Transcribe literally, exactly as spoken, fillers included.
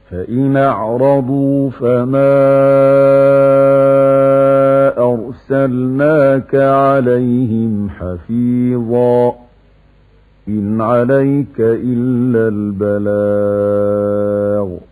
فإن أعرضوا فما أرسلناك عليهم حفيظا إن عليك إلا البلاغ